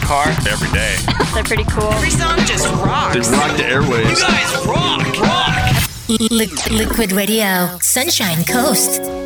car every day. They're pretty cool. Every song just rocks. They rock the airwaves. You guys rock. Liquid Radio, Sunshine Coast.